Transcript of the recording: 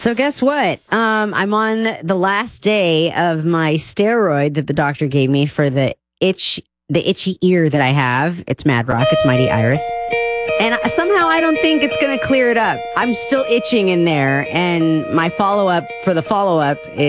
So guess what? I'm on the last day of my steroid that the doctor gave me for the itchy ear that I have. It's Mad Rock. It's Mighty Iris. And somehow I don't think it's going to clear it up. I'm still itching in there. And my follow-up for the follow-up